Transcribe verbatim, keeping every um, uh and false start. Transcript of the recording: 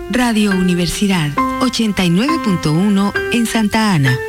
Radio Universidad ochenta y nueve punto uno en Santa Ana.